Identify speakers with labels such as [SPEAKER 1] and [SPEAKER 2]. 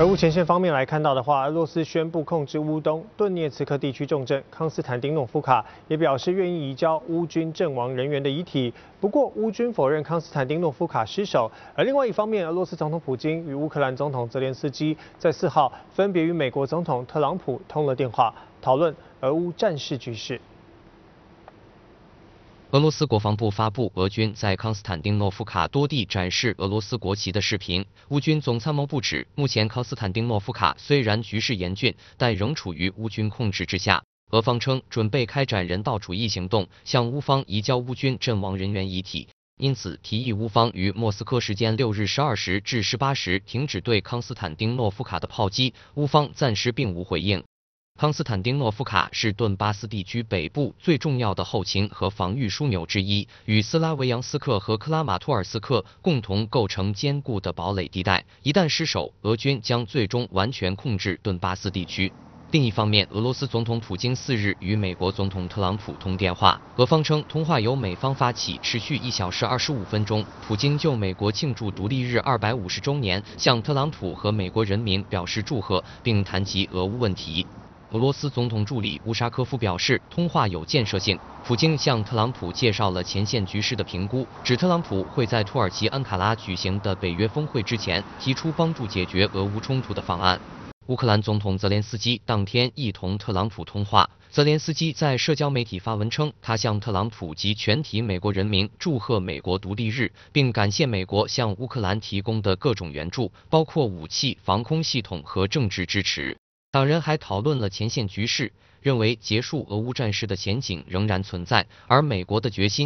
[SPEAKER 1] 而乌前线方面来看到的话，俄罗斯宣布控制乌东顿涅茨克地区重镇康斯坦丁诺夫卡，也表示愿意移交乌军阵亡人员的遗体。不过，乌军否认康斯坦丁诺夫卡失守。而另外一方面，俄罗斯总统普京与乌克兰总统泽连斯基在4号分别与美国总统特朗普通了电话，讨论俄乌战事局势。
[SPEAKER 2] 俄罗斯国防部发布俄军在康斯坦丁诺夫卡多地展示俄罗斯国旗的视频。乌军总参谋部指，目前康斯坦丁诺夫卡虽然局势严峻，但仍处于乌军控制之下。俄方称准备开展人道主义行动，向乌方移交乌军阵亡人员遗体，因此提议乌方于莫斯科时间6日12时至18时停止对康斯坦丁诺夫卡的炮击。乌方暂时并无回应。 康斯坦丁诺夫卡是顿巴斯地区北部最重要的后勤和防御枢纽之一，与斯拉维扬斯克和克拉马托尔斯克共同构成坚固的堡垒地带。一旦失守，俄军将最终完全控制顿巴斯地区。另一方面，俄罗斯总统普京4日与美国总统特朗普通电话，俄方称通话由美方发起，持续1小时25分钟。普京就美国庆祝独立日250周年，向特朗普和美国人民表示祝贺，并谈及俄乌问题。 俄罗斯总统助理乌沙科夫表示，通话有建设性。普京向特朗普介绍了前线局势的评估，指特朗普会在土耳其安卡拉举行的北约峰会之前提出帮助解决俄乌冲突的方案。乌克兰总统泽连斯基当天亦同特朗普通话。泽连斯基在社交媒体发文称，他向特朗普及全体美国人民祝贺美国独立日，并感谢美国向乌克兰提供的各种援助，包括武器、防空系统和政治支持。 两人还讨论了前线局势，认为结束俄乌战事的前景仍然存在，而美国的决心